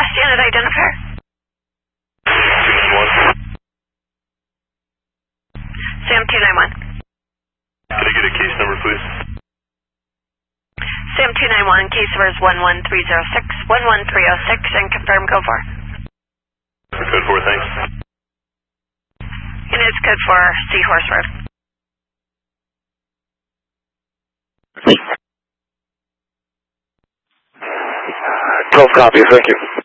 Last unit identifier. 291. Sam 291. Can I get a case number, please? Sam 291, case number is 11306, 11306, and confirm code 4. For code 4, thanks. Units code 4, Seahorse Road. 12 copy, thank you.